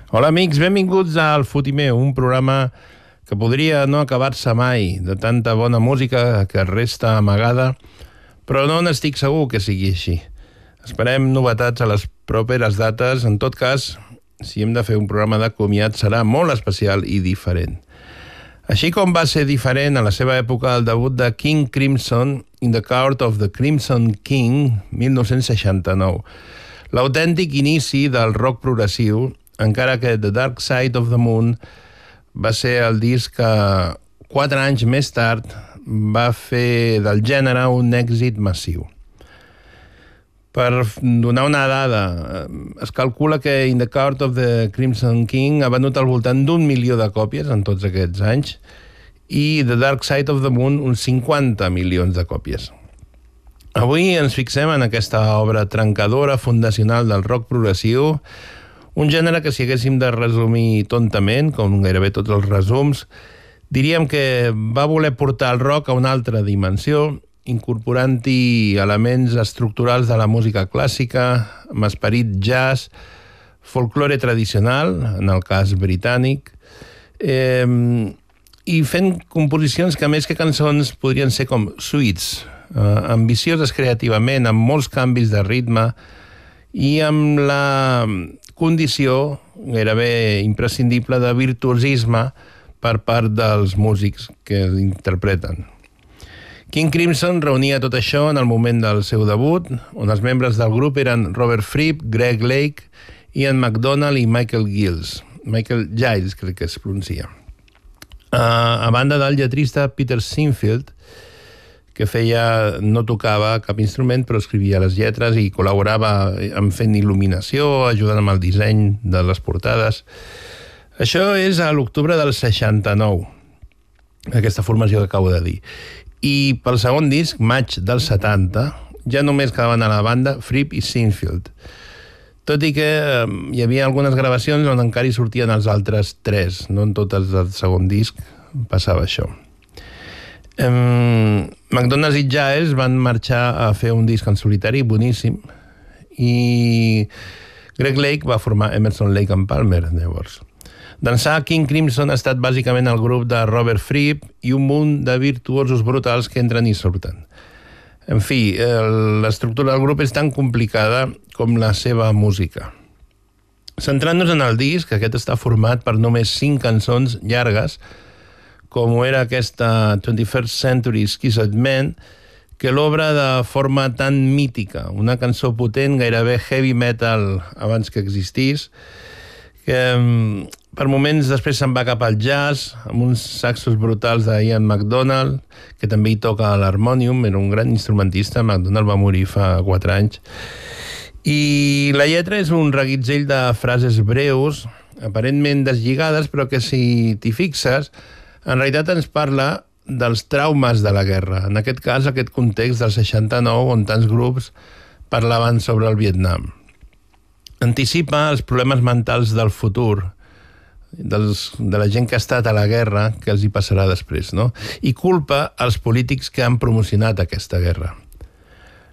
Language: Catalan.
Hola amics, benvinguts al Fotimeu, un programa que podria no acabar-se mai, de tanta bona música que resta amagada, però no n'estic segur que sigui així. Esperem novetats a les properes dates. En tot cas, si hem de fer un programa de comiat, serà molt especial i diferent. Així com va ser diferent a la seva època el debut de King Crimson in the Court of the Crimson King, 1969. L'autèntic inici del rock progressiu, encara que The Dark Side of the Moon va ser el disc que 4 anys més tard va fer del gènere un èxit massiu. Per donar una dada, es calcula que In the Court of the Crimson King ha venut al voltant d'1 milió de còpies en tots aquests anys i The Dark Side of the Moon uns 50 milions de còpies. Avui ens fixem en aquesta obra trencadora, fundacional del rock progressiu, un gènere que si haguéssim de resumir tontament, com gairebé tots els resums, diríem que va voler portar el rock a una altra dimensió, incorporant-hi elements estructurals de la música clàssica, amb esperit jazz, folklore tradicional, en el cas britànic, i fent composicions que, més que cançons, podrien ser com suites, ambicioses creativament, amb molts canvis de ritme i amb la condició gairebé imprescindible de virtuosisme per part dels músics que interpreten. King Crimson reunia tot això en el moment del seu debut, on els membres del grup eren Robert Fripp, Greg Lake, Ian MacDonald i Michael Giles. Michael Giles, crec que es pronuncia. A banda del lletrista Peter Sinfield, que no tocava cap instrument, però escrivia les lletres i col·laborava en fent il·luminació, ajudant amb el disseny de les portades. Això és a l'octubre del 69, aquesta formació que acabo de dir. I pel segon disc, maig del 70, ja només quedaven a la banda Fripp i Sinfield. Tot i que hi havia algunes gravacions on encara hi sortien els altres 3, no en totes del segon disc passava això. McDonald i Giles van marxar a fer un disc en solitari boníssim i Greg Lake va formar Emerson, Lake and Palmer llavors. D'ençà, King Crimson ha estat bàsicament el grup de Robert Fripp i un munt de virtuosos brutals que entren i surten. En fi, l'estructura del grup és tan complicada com la seva música. Centrant-nos en el disc, aquest està format per només 5 cançons llargues, com era aquesta 21st Century Schizoid Man, que l'obra de forma tan mítica, una cançó potent, gairebé heavy metal abans que existís, que per moments després se'n va cap al jazz, amb uns saxos brutals d'Ian MacDonald, que també hi toca l'harmònium, era un gran instrumentista. MacDonald va morir fa 4 anys. I la lletra és un reguitzell de frases breus, aparentment deslligades, però que si t'hi fixes, en realitat ens parla dels traumes de la guerra, en aquest cas aquest context del 69 on tants grups parlaven sobre el Vietnam. Anticipa els problemes mentals del futur, de la gent que ha estat a la guerra, que els hi passarà després, no? I culpa els polítics que han promocionat aquesta guerra.